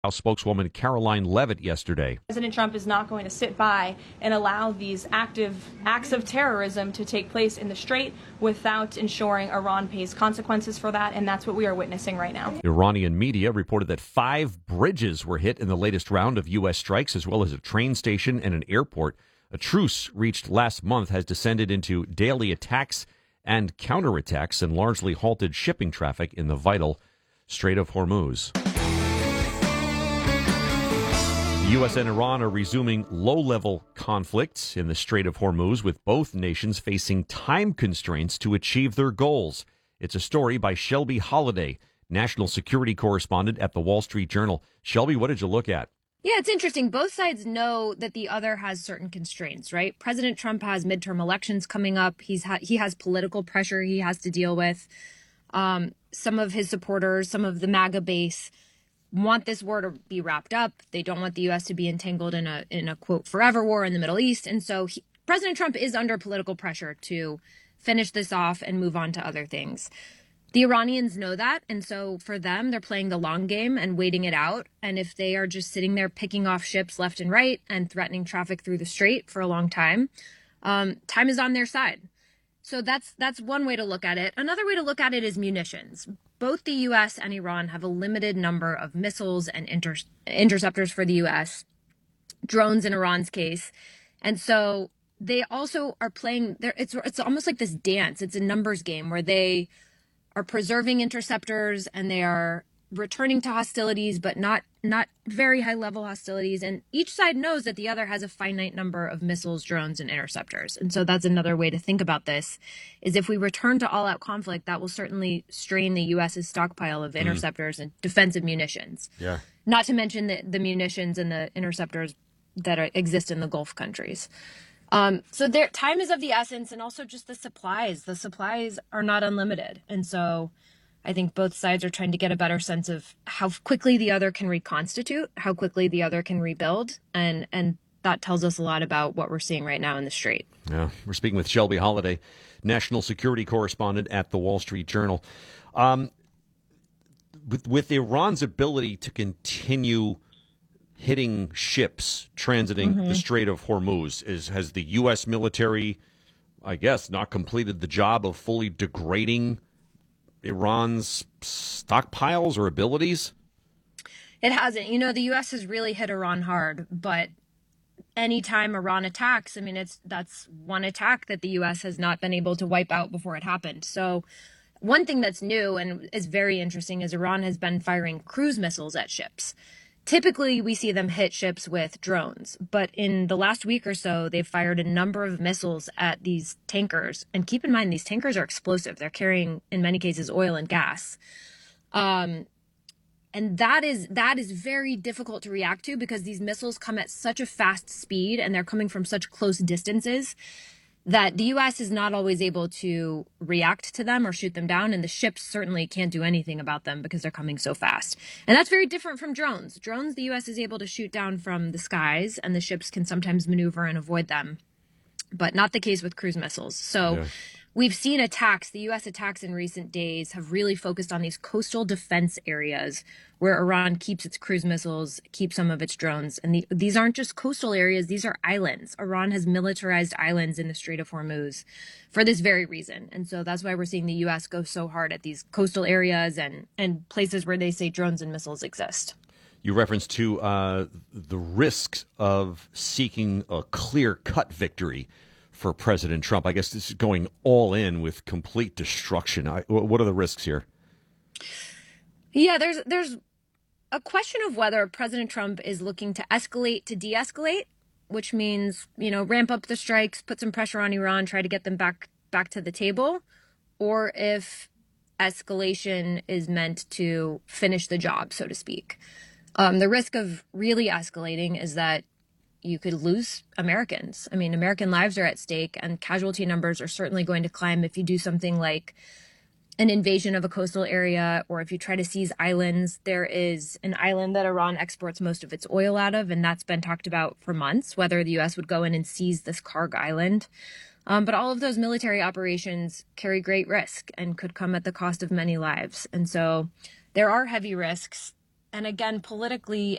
House spokeswoman Caroline Leavitt yesterday. President Trump is not going to sit by and allow these active acts of terrorism to take place in the Strait without ensuring Iran pays consequences for that, and that's what we are witnessing right now. Iranian media reported that 5 bridges were hit in the latest round of U.S. strikes, as well as a train station and an airport. A truce reached last month has descended into daily attacks and counterattacks and largely halted shipping traffic in the vital Strait of Hormuz. The U.S. and Iran are resuming low-level conflicts in the Strait of Hormuz, with both nations facing time constraints to achieve their goals. It's a story by Shelby Holliday, national security correspondent at the Wall Street Journal. Shelby, what did you look at? Yeah, it's interesting. Both sides know that the other has certain constraints, right? President Trump has midterm elections coming up. He has political pressure he has to deal with. Some of his supporters, some of the MAGA base, want this war to be wrapped up. They don't want the U.S. to be entangled in a quote forever war in the Middle East. And so President Trump is under political pressure to finish this off and move on to other things. The Iranians know that. And so for them, they're playing the long game and waiting it out. And if they are just sitting there picking off ships left and right and threatening traffic through the strait for a long time, time is on their side. So that's one way to look at it. Another way to look at it is munitions. Both the U.S. and Iran have a limited number of missiles and interceptors for the U.S., drones in Iran's case. And so they also are playing there. It's almost like this dance. It's a numbers game where they are preserving interceptors and they are returning to hostilities, but not very high level hostilities. And each side knows that the other has a finite number of missiles, drones, and interceptors. And so that's another way to think about this, is if we return to all out conflict, that will certainly strain the U.S.'s stockpile of interceptors and defensive munitions. Yeah. Not to mention the munitions and the interceptors that exist in the Gulf countries. So time is of the essence, and also just the supplies. The supplies are not unlimited. And so I think both sides are trying to get a better sense of how quickly the other can reconstitute, how quickly the other can rebuild. And that tells us a lot about what we're seeing right now in the Strait. Yeah, we're speaking with Shelby Holliday, national security correspondent at the Wall Street Journal. With Iran's ability to continue hitting ships transiting the Strait of Hormuz, has the U.S. military, I guess, not completed the job of fully degrading Iran's stockpiles or abilities? It hasn't. You know, the U.S. has really hit Iran hard, but anytime Iran attacks, I mean, that's one attack that the U.S. has not been able to wipe out before it happened. So one thing that's new and is very interesting is Iran has been firing cruise missiles at ships. Typically, we see them hit ships with drones, but in the last week or so, they've fired a number of missiles at these tankers. And keep in mind, these tankers are explosive. They're carrying, in many cases, oil and gas. And that is very difficult to react to because these missiles come at such a fast speed and they're coming from such close distances that the U.S. is not always able to react to them or shoot them down. And the ships certainly can't do anything about them because they're coming so fast. And that's very different from drones. Drones, the U.S. is able to shoot down from the skies and the ships can sometimes maneuver and avoid them. But not the case with cruise missiles. So we've seen attacks. The U.S. attacks in recent days have really focused on these coastal defense areas where Iran keeps its cruise missiles, keeps some of its drones. And these aren't just coastal areas. These are islands. Iran has militarized islands in the Strait of Hormuz for this very reason. And so that's why we're seeing the U.S. go so hard at these coastal areas and places where they say drones and missiles exist. You referenced to the risks of seeking a clear-cut victory for President Trump. I guess this is going all in with complete destruction. What are the risks here? Yeah, there's a question of whether President Trump is looking to escalate to de-escalate, which means, ramp up the strikes, put some pressure on Iran, try to get them back to the table, or if escalation is meant to finish the job, so to speak. The risk of really escalating is that you could lose Americans. I mean, American lives are at stake and casualty numbers are certainly going to climb if you do something like an invasion of a coastal area, or if you try to seize islands. There is an island that Iran exports most of its oil out of, and that's been talked about for months, whether the U.S. would go in and seize this Karg island. But all of those military operations carry great risk and could come at the cost of many lives. And so there are heavy risks. And again, politically,